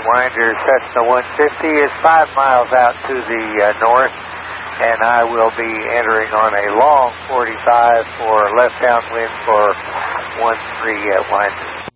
winder Cessna 150 is 5 miles out to the north, and I will be entering on a long 45 for left downwind for 13 winder.